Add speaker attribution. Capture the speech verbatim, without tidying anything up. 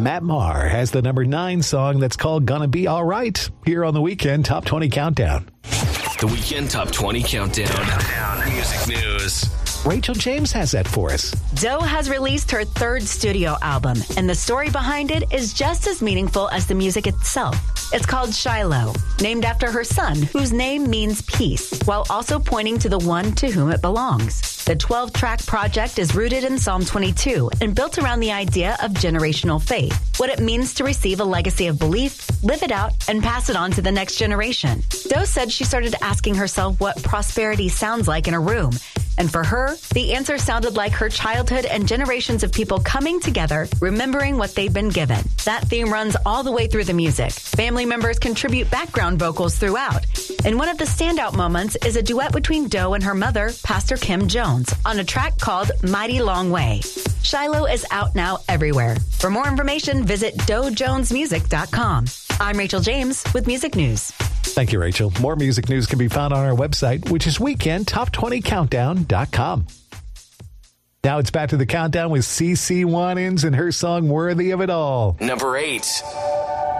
Speaker 1: Matt Maher has the number nine song that's called Gonna Be Alright here on the Weekend Top twenty Countdown.
Speaker 2: The Weekend Top twenty Countdown. Music news.
Speaker 1: Rachel James has that for us.
Speaker 3: Doe has released her third studio album, and the story behind it is just as meaningful as the music itself. It's called Shiloh, named after her son, whose name means peace, while also pointing to the one to whom it belongs. The twelve-track project is rooted in Psalm twenty-two and built around the idea of generational faith, what it means to receive a legacy of belief, live it out, and pass it on to the next generation. Doe said she started asking herself what prosperity sounds like in a room. And for her, the answer sounded like her childhood and generations of people coming together, remembering what they've been given. That theme runs all the way through the music. Family members contribute background vocals throughout. And one of the standout moments is a duet between Doe and her mother, Pastor Kim Jones, on a track called Mighty Long Way. Shiloh is out now everywhere. For more information, visit doe jones music dot com. I'm Rachel James with Music News.
Speaker 1: Thank you, Rachel. More music news can be found on our website, which is weekend top twenty countdown dot com. Now it's back to the countdown with C C Winans and her song Worthy of It All.
Speaker 2: Number eight.